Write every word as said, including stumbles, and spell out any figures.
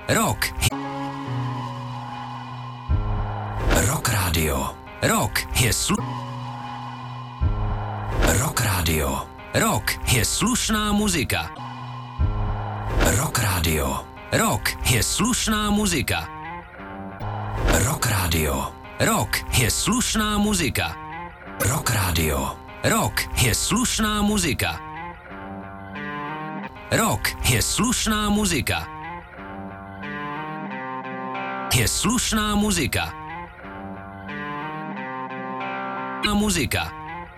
Rock. Rock Radio. Rock je slu... Rock Radio. Rock je slušná muzika. Rock Radio. Rock je slušná muzika. Rock Radio. Rock je slušná muzika. Rock Radio. Rock je slušná muzika. Rock je slušná muzika. Je slušná muzika. Muzika.